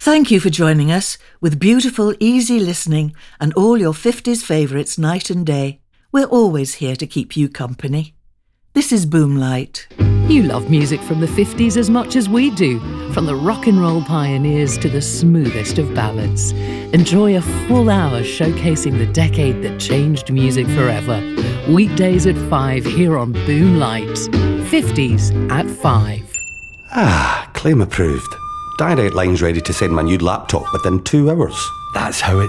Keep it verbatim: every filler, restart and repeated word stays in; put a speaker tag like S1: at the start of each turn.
S1: Thank you for joining us with beautiful, easy listening and all your fifties favourites night and day. We're always here to keep you company. This is Boomlight.
S2: You love music from the fifties as much as we do, from the rock and roll pioneers to the smoothest of ballads. Enjoy a full hour showcasing the decade that changed music forever. Weekdays at five here on Boomlight. fifties at five.
S3: Ah, claim approved. Direct Line's ready to send my new laptop within two hours.
S4: That's how it